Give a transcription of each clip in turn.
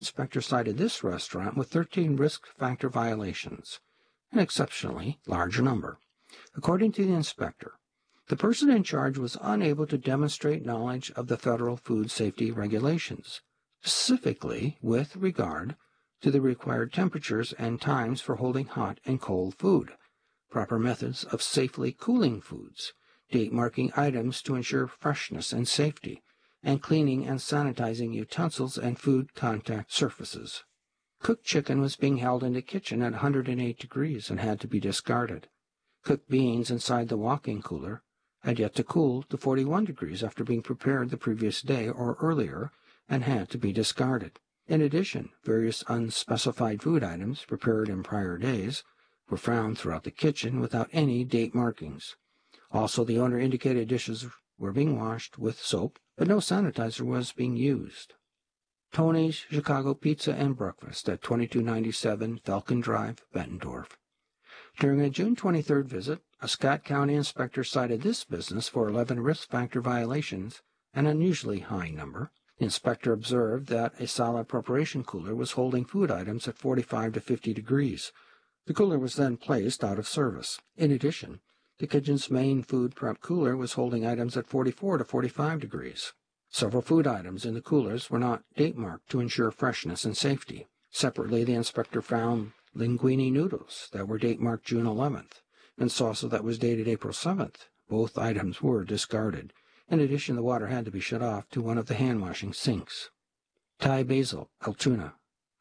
inspector cited this restaurant with 13 risk factor violations, an exceptionally large number. According to the inspector, the person in charge was unable to demonstrate knowledge of the federal food safety regulations, specifically with regard to the required temperatures and times for holding hot and cold food, proper methods of safely cooling foods, date marking items to ensure freshness and safety, and cleaning and sanitizing utensils and food contact surfaces. Cooked chicken was being held in the kitchen at 108 degrees and had to be discarded. Cooked beans inside the walk-in cooler had yet to cool to 41 degrees after being prepared the previous day or earlier and had to be discarded. In addition, various unspecified food items prepared in prior days were found throughout the kitchen without any date markings. Also, the owner indicated dishes were being washed with soap, but no sanitizer was being used. Tony's Chicago Pizza and Breakfast at 2297 Falcon Drive, Bettendorf. During a June 23rd visit, a Scott County inspector cited this business for 11 risk factor violations, an unusually high number. The inspector observed that a solid preparation cooler was holding food items at 45 to 50 degrees. The cooler was then placed out of service. In addition, the kitchen's main food prep cooler was holding items at 44 to 45 degrees. Several food items in the coolers were not date marked to ensure freshness and safety. Separately, the inspector found linguine noodles that were date marked June 11th and salsa that was dated April 7th. Both items were discarded. In addition, the water had to be shut off to one of the hand-washing sinks. Thai Basil, Altoona,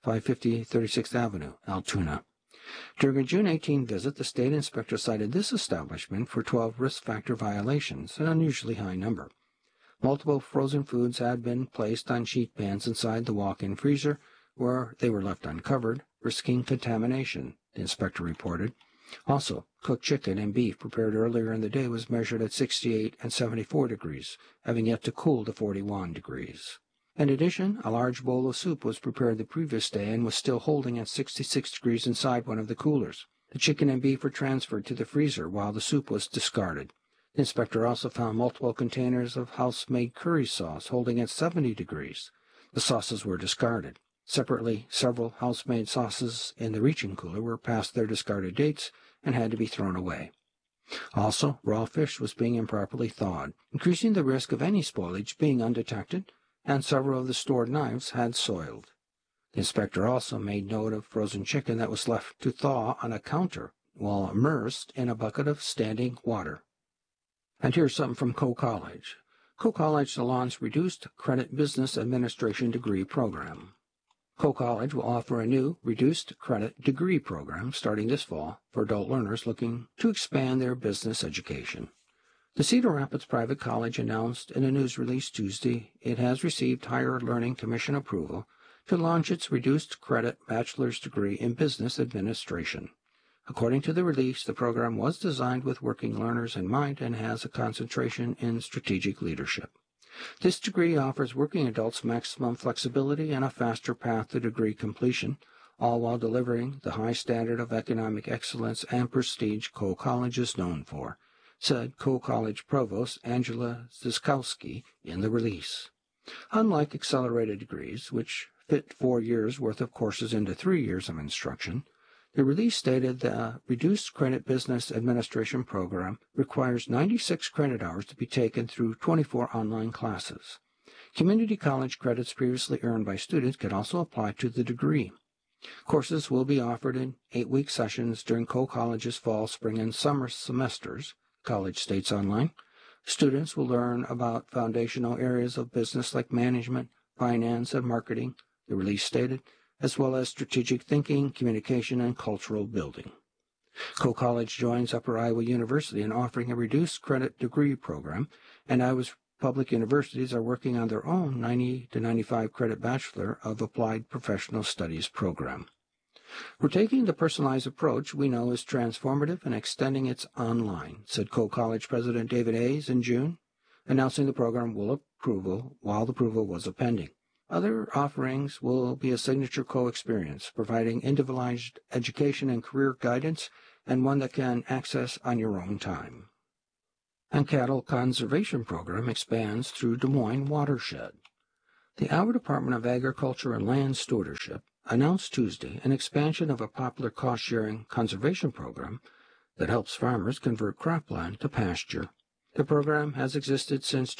550 36th Avenue, Altoona. During a June 18 visit, the state inspector cited this establishment for 12 risk factor violations, an unusually high number. Multiple frozen foods had been placed on sheet pans inside the walk-in freezer, where they were left uncovered, risking contamination, the inspector reported. Also, cooked chicken and beef prepared earlier in the day was measured at 68 and 74 degrees, having yet to cool to 41 degrees. In addition, a large bowl of soup was prepared the previous day and was still holding at 66 degrees inside one of the coolers. The chicken and beef were transferred to the freezer while the soup was discarded. The inspector also found multiple containers of house-made curry sauce holding at 70 degrees. The sauces were discarded. Separately, several house-made sauces in the reaching cooler were past their discarded dates and had to be thrown away. Also, raw fish was being improperly thawed, increasing the risk of any spoilage being undetected, and several of the stored knives had soiled. The inspector also made note of frozen chicken that was left to thaw on a counter while immersed in a bucket of standing water. And here's something from Coe College. Coe College to launch Reduced Credit Business Administration Degree Program. Coe College will offer a new Reduced Credit Degree Program starting this fall for adult learners looking to expand their business education. The Cedar Rapids Private College announced in a news release Tuesday it has received Higher Learning Commission approval to launch its Reduced Credit Bachelor's Degree in Business Administration. According to the release, the program was designed with working learners in mind and has a concentration in strategic leadership. This degree offers working adults maximum flexibility and a faster path to degree completion, all while delivering the high standard of economic excellence and prestige Coe College is known for, said Coe College Provost Angela Ziskowski in the release. Unlike accelerated degrees, which fit 4 years' worth of courses into 3 years of instruction, the release stated the Reduced Credit Business Administration program requires 96 credit hours to be taken through 24 online classes. Community college credits previously earned by students can also apply to the degree. Courses will be offered in 8-week sessions during Coe College's fall, spring, and summer semesters. College states online. Students will learn about foundational areas of business like management, finance, and marketing, the release stated, as well as strategic thinking, communication, and cultural building. Coe College joins Upper Iowa University in offering a reduced credit degree program, and Iowa's public universities are working on their own 90 to 95 credit Bachelor of Applied Professional Studies program. We're taking the personalized approach we know is transformative and extending it online, said Coe College President David Hayes in June, announcing the program will approval while the approval was pending. Other offerings will be a signature Coe experience, providing individualized education and career guidance, and one that can access on your own time. And Cattle Conservation Program expands through Des Moines Watershed. The Iowa Department of Agriculture and Land Stewardship announced Tuesday an expansion of a popular cost-sharing conservation program that helps farmers convert cropland to pasture. The program has existed since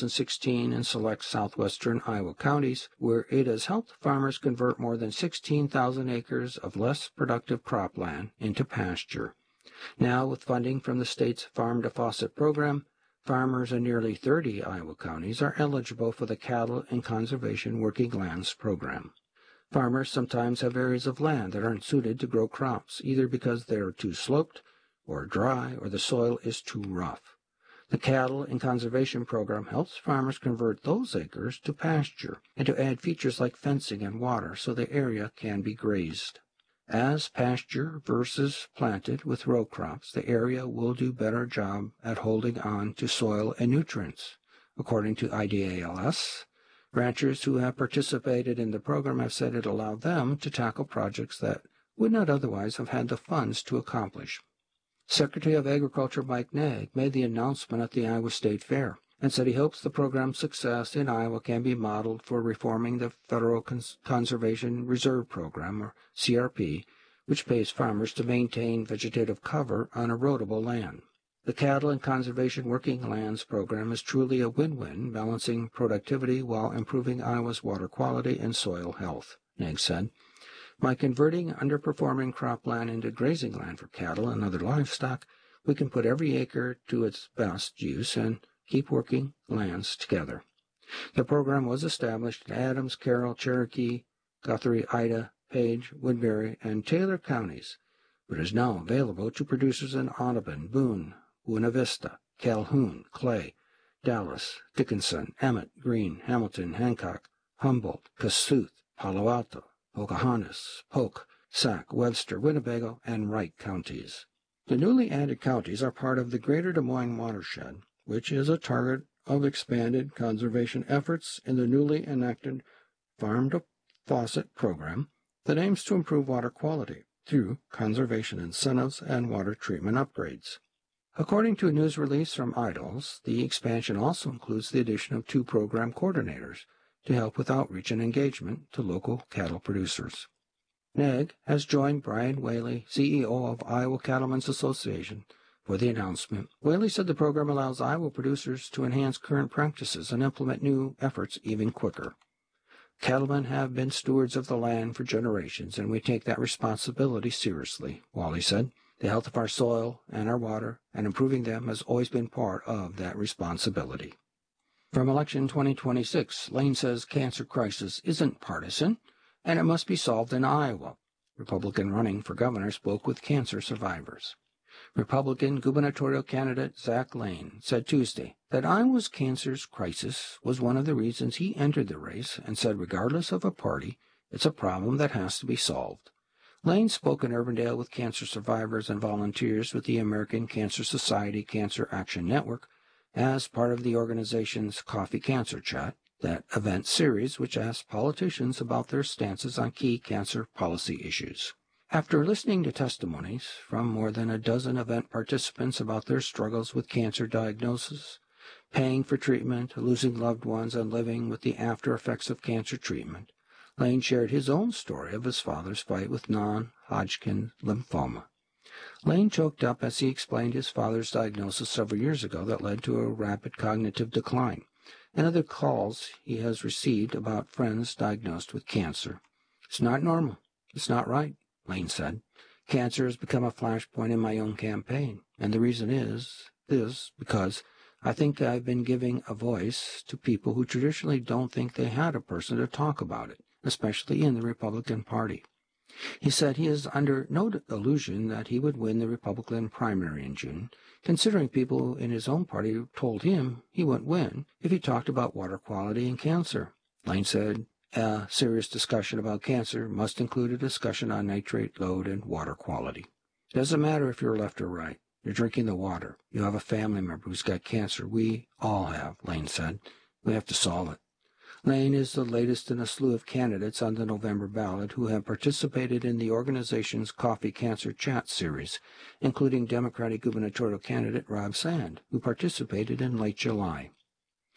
2016 in select southwestern Iowa counties, where it has helped farmers convert more than 16,000 acres of less productive cropland into pasture. Now, with funding from the state's Farm to Faucet program, farmers in nearly 30 Iowa counties are eligible for the Cattle and Conservation Working Lands program. Farmers sometimes have areas of land that aren't suited to grow crops, either because they are too sloped or dry or the soil is too rough. The Cattle and Conservation Program helps farmers convert those acres to pasture and to add features like fencing and water so the area can be grazed. As pasture versus planted with row crops, the area will do a better job at holding on to soil and nutrients. According to IDALS, ranchers who have participated in the program have said it allowed them to tackle projects that would not otherwise have had the funds to accomplish. Secretary of Agriculture Mike Naig made the announcement at the Iowa State Fair and said he hopes the program's success in Iowa can be modeled for reforming the Federal Conservation Reserve Program, or CRP, which pays farmers to maintain vegetative cover on erodible land. The Cattle and Conservation Working Lands program is truly a win-win, balancing productivity while improving Iowa's water quality and soil health, Naig said. By converting underperforming cropland into grazing land for cattle and other livestock, we can put every acre to its best use and keep working lands together. The program was established in Adams, Carroll, Cherokee, Guthrie, Ida, Page, Woodbury, and Taylor counties, but is now available to producers in Audubon, Boone, Buena Vista, Calhoun, Clay, Dallas, Dickinson, Emmett, Greene, Hamilton, Hancock, Humboldt, Kossuth, Palo Alto, Pocahontas, Polk, Sac, Webster, Winnebago, and Wright counties. The newly added counties are part of the Greater Des Moines watershed, which is a target of expanded conservation efforts in the newly enacted Farm to Faucet program that aims to improve water quality through conservation incentives and water treatment upgrades. According to a news release from IDALS, the expansion also includes the addition of 2 program coordinators to help with outreach and engagement to local cattle producers. Naig has joined Brian Whaley, CEO of Iowa Cattlemen's Association, for the announcement. Whaley said the program allows Iowa producers to enhance current practices and implement new efforts even quicker. Cattlemen have been stewards of the land for generations, and we take that responsibility seriously, Whaley said. The health of our soil and our water, and improving them has always been part of that responsibility. From election 2026, Lane says cancer crisis isn't partisan, and it must be solved in Iowa. Republican running for governor spoke with cancer survivors. Republican gubernatorial candidate Zach Lane said Tuesday that Iowa's cancer crisis was one of the reasons he entered the race and said regardless of a party, it's a problem that has to be solved. Lane spoke in Urbandale with cancer survivors and volunteers with the American Cancer Society Cancer Action Network as part of the organization's Coffee Cancer Chat, that event series which asks politicians about their stances on key cancer policy issues. After listening to testimonies from more than a dozen event participants about their struggles with cancer diagnosis, paying for treatment, losing loved ones, and living with the after effects of cancer treatment, Lane shared his own story of his father's fight with non-Hodgkin lymphoma. Lane choked up as he explained his father's diagnosis several years ago that led to a rapid cognitive decline, and other calls he has received about friends diagnosed with cancer. It's not normal. It's not right, Lane said. Cancer has become a flashpoint in my own campaign, and the reason is because I think I've been giving a voice to people who traditionally don't think they had a person to talk about it, especially in the Republican Party. He said he is under no illusion that he would win the Republican primary in June, considering people in his own party told him he wouldn't win if he talked about water quality and cancer. Lane said a serious discussion about cancer must include a discussion on nitrate load and water quality. It doesn't matter if you're left or right. You're drinking the water. You have a family member who's got cancer. We all have, Lane said. We have to solve it. Lane is the latest in a slew of candidates on the November ballot who have participated in the organization's Coffee Cancer Chat series, including Democratic gubernatorial candidate Rob Sand, who participated in late July.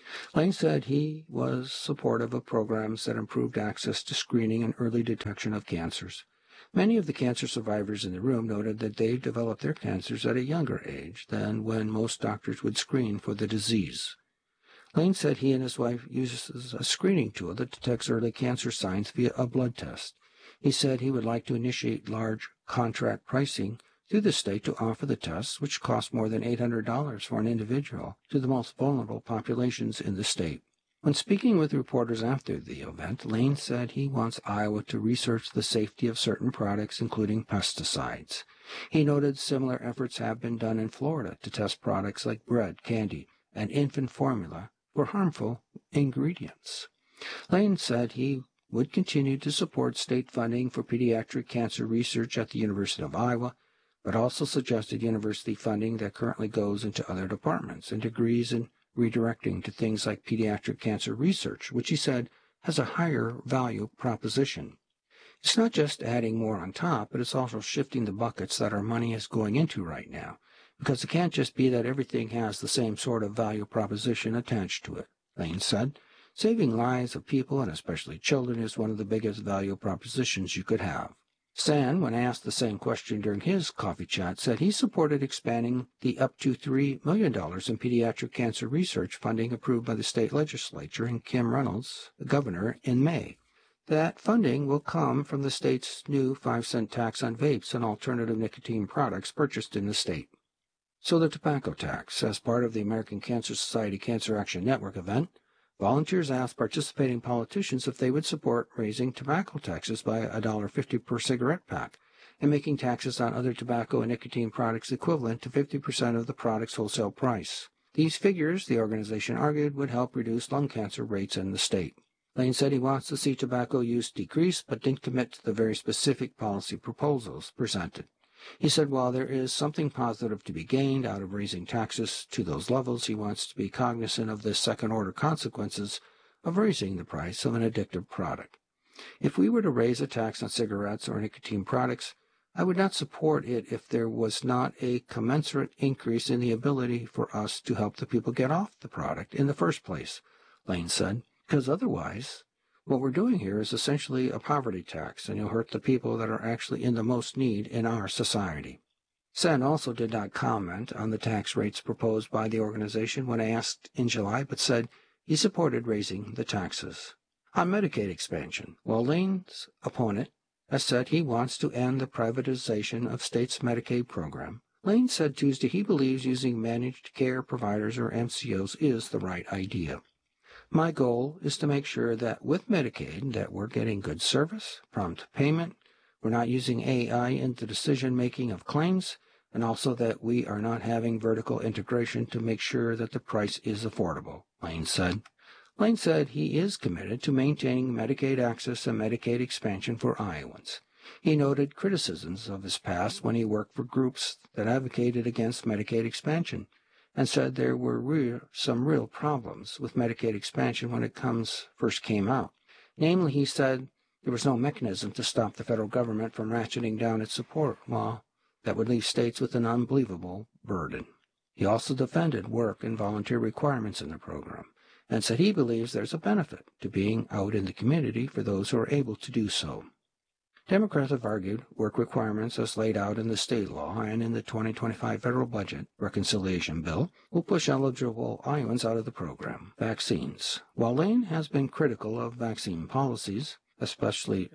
Lane said he was supportive of programs that improved access to screening and early detection of cancers. Many of the cancer survivors in the room noted that they developed their cancers at a younger age than when most doctors would screen for the disease. Lane said he and his wife uses a screening tool that detects early cancer signs via a blood test. He said he would like to initiate large contract pricing through the state to offer the tests, which cost more than $800 for an individual, to the most vulnerable populations in the state. When speaking with reporters after the event, Lane said he wants Iowa to research the safety of certain products, including pesticides. He noted similar efforts have been done in Florida to test products like bread, candy, and infant formula for harmful ingredients. Lane said he would continue to support state funding for pediatric cancer research at the University of Iowa, but also suggested university funding that currently goes into other departments and degrees in redirecting to things like pediatric cancer research, which he said has a higher value proposition. It's not just adding more on top, but it's also shifting the buckets that our money is going into right now, because it can't just be that everything has the same sort of value proposition attached to it, Lane said. Saving lives of people, and especially children, is one of the biggest value propositions you could have. Sand, when asked the same question during his coffee chat, said he supported expanding the up to $3 million in pediatric cancer research funding approved by the state legislature and Kim Reynolds, the governor, in May. That funding will come from the state's new 5-cent tax on vapes and alternative nicotine products purchased in the state. So the tobacco tax, as part of the American Cancer Society Cancer Action Network event, volunteers asked participating politicians if they would support raising tobacco taxes by $1.50 per cigarette pack and making taxes on other tobacco and nicotine products equivalent to 50% of the product's wholesale price. These figures, the organization argued, would help reduce lung cancer rates in the state. Lane said he wants to see tobacco use decrease, but didn't commit to the very specific policy proposals presented. He said while there is something positive to be gained out of raising taxes to those levels, he wants to be cognizant of the second-order consequences of raising the price of an addictive product. If we were to raise a tax on cigarettes or nicotine products, I would not support it if there was not a commensurate increase in the ability for us to help the people get off the product in the first place, Lane said, because otherwise what we're doing here is essentially a poverty tax, and you'll hurt the people that are actually in the most need in our society. Sen also did not comment on the tax rates proposed by the organization when asked in July, but said he supported raising the taxes. On Medicaid expansion, while Lane's opponent has said he wants to end the privatization of states' Medicaid program, Lane said Tuesday he believes using managed care providers or MCOs is the right idea. My goal is to make sure that with Medicaid that we're getting good service, prompt payment, we're not using AI in the decision-making of claims, and also that we are not having vertical integration to make sure that the price is affordable, Lane said. Lane said he is committed to maintaining Medicaid access and Medicaid expansion for Iowans. He noted criticisms of his past when he worked for groups that advocated against Medicaid expansion, and said there were some real problems with Medicaid expansion when it first came out. Namely, he said there was no mechanism to stop the federal government from ratcheting down its support, while that would leave states with an unbelievable burden. He also defended work and volunteer requirements in the program, and said he believes there's a benefit to being out in the community for those who are able to do so. Democrats have argued work requirements as laid out in the state law and in the 2025 federal budget reconciliation bill will push eligible Iowans out of the program. Vaccines. While Lane has been critical of vaccine policies, especially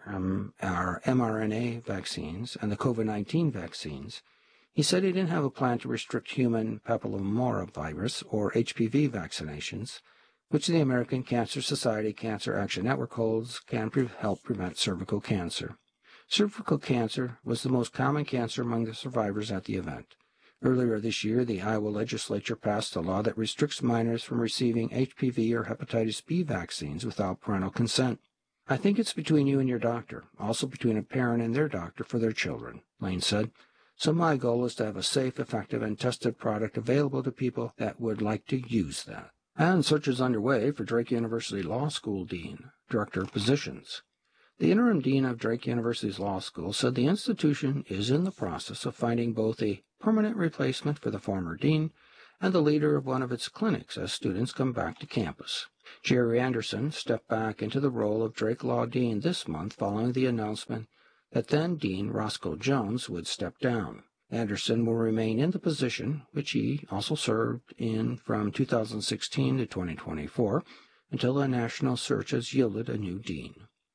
our mRNA vaccines and the COVID-19 vaccines, he said he didn't have a plan to restrict human papillomavirus or HPV vaccinations, which the American Cancer Society Cancer Action Network holds can help prevent cervical cancer. Cervical cancer was the most common cancer among the survivors at the event. Earlier this year, the Iowa legislature passed a law that restricts minors from receiving HPV or hepatitis B vaccines without parental consent. I think it's between you and your doctor, also between a parent and their doctor for their children, Lane said. So my goal is to have a safe, effective, and tested product available to people that would like to use that. And search is underway for Drake University Law School Dean, Director of Positions. The interim dean of Drake University's law school said the institution is in the process of finding both a permanent replacement for the former dean and the leader of one of its clinics as students come back to campus. Jerry Anderson stepped back into the role of Drake Law Dean this month following the announcement that then Dean Roscoe Jones would step down. Anderson will remain in the position, which he also served in from 2016 to 2024, until a national search has yielded a new dean.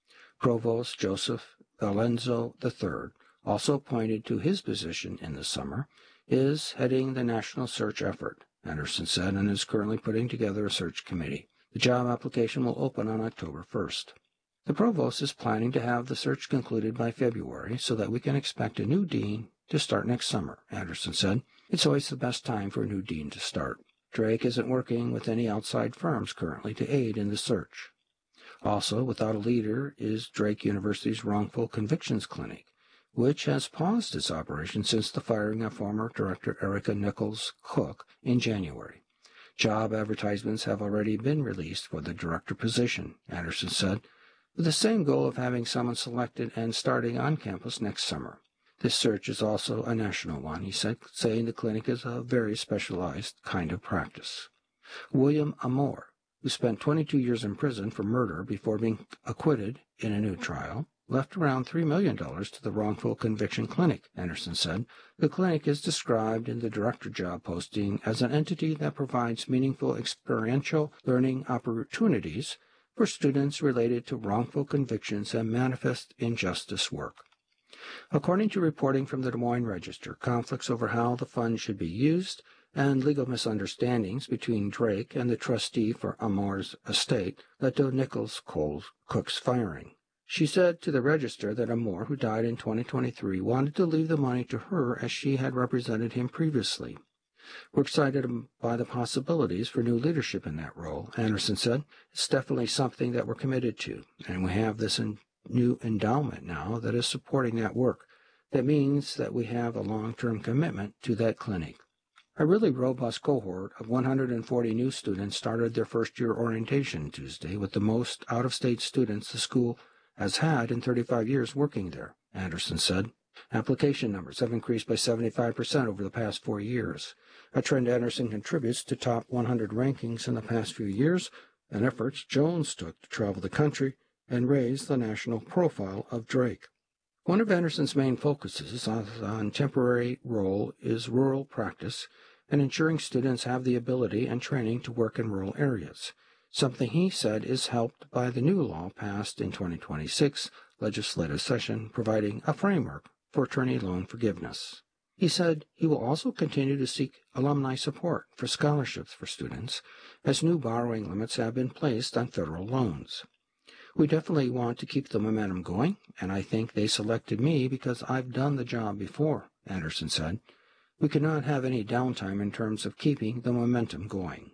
Provost Joseph Valenzo III, also appointed to his position in the summer, is heading the national search effort, Anderson said, and is currently putting together a search committee. The job application will open on October 1st. The provost is planning to have the search concluded by February so that we can expect a new dean to start next summer, Anderson said. It's always the best time for a new dean to start. Drake isn't working with any outside firms currently to aid in the search. Also, without a leader is Drake University's Wrongful Convictions Clinic, which has paused its operation since the firing of former director Erica Nichols Cook in January. Job advertisements have already been released for the director position, Anderson said, with the same goal of having someone selected and starting on campus next summer. This search is also a national one, he said, saying the clinic is a very specialized kind of practice. William Amor, who spent 22 years in prison for murder before being acquitted in a new trial, left around $3 million to the Wrongful Conviction Clinic, Anderson said. The clinic is described in the director job posting as an entity that provides meaningful experiential learning opportunities for students related to wrongful convictions and manifest injustice work. According to reporting from the Des Moines Register, conflicts over how the fund should be used and legal misunderstandings between Drake and the trustee for Amor's estate led to Nichols Cook's firing. She said to the Register that Amor, who died in 2023, wanted to leave the money to her as she had represented him previously. We're excited by the possibilities for new leadership in that role, Anderson said. It's definitely something that we're committed to, and we have this new endowment now that is supporting that work. That means that we have a long-term commitment to that clinic. A really robust cohort of 140 new students started their first-year orientation Tuesday, with the most out-of-state students the school has had in 35 years working there, Anderson said. Application numbers have increased by 75% over the past 4 years, a trend Anderson contributes to top 100 rankings in the past few years, and efforts Jones took to travel the country and raise the national profile of Drake. One of Anderson's main focuses on temporary role is rural practice and ensuring students have the ability and training to work in rural areas, something he said is helped by the new law passed in 2026 legislative session providing a framework for attorney loan forgiveness. He said he will also continue to seek alumni support for scholarships for students as new borrowing limits have been placed on federal loans. We definitely want to keep the momentum going, and I think they selected me because I've done the job before, Anderson said. We cannot have any downtime in terms of keeping the momentum going.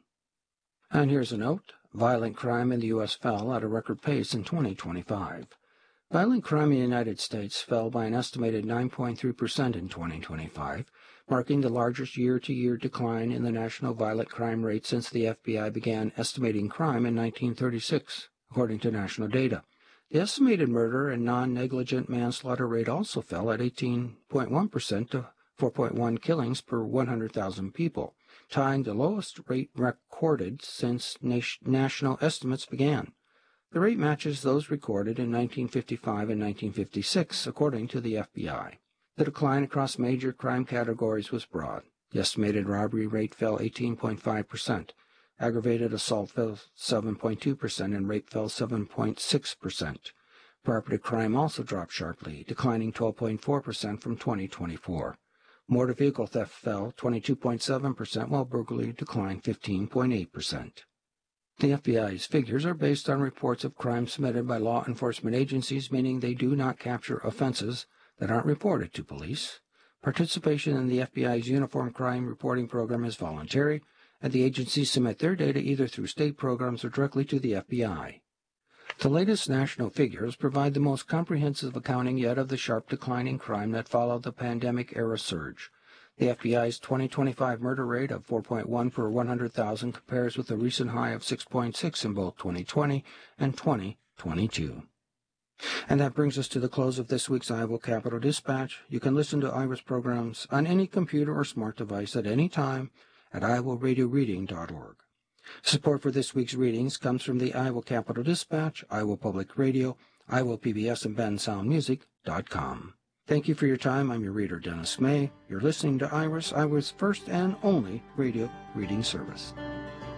And here's a note. Violent crime in the U.S. fell at a record pace in 2025. Violent crime in the United States fell by an estimated 9.3% in 2025, marking the largest year-to-year decline in the national violent crime rate since the FBI began estimating crime in 1936. According to national data. The estimated murder and non-negligent manslaughter rate also fell at 18.1% to 4.1 killings per 100,000 people, tying the lowest rate recorded since national estimates began. The rate matches those recorded in 1955 and 1956, according to the FBI. The decline across major crime categories was broad. The estimated robbery rate fell 18.5%. Aggravated assault fell 7.2% and rape fell 7.6%. Property crime also dropped sharply, declining 12.4% from 2024. Motor vehicle theft fell 22.7%, while burglary declined 15.8%. The FBI's figures are based on reports of crimes submitted by law enforcement agencies, meaning they do not capture offenses that aren't reported to police. Participation in the FBI's Uniform Crime Reporting Program is voluntary, and the agencies submit their data either through state programs or directly to the FBI. The latest national figures provide the most comprehensive accounting yet of the sharp decline in crime that followed the pandemic-era surge. The FBI's 2025 murder rate of 4.1 per 100,000 compares with a recent high of 6.6 in both 2020 and 2022. And that brings us to the close of this week's Iowa Capital Dispatch. You can listen to Ira's programs on any computer or smart device at any time at iowaradioreading.org. Support for this week's readings comes from the Iowa Capital Dispatch, Iowa Public Radio, Iowa PBS, and bensoundmusic.com. Thank you for your time. I'm your reader, Dennis May. You're listening to Iris, Iowa's first and only radio reading service.